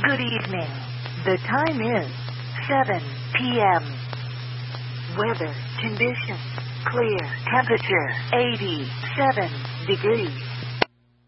Good evening. The time is 7 p.m. Weather conditions clear. Temperature 87 degrees.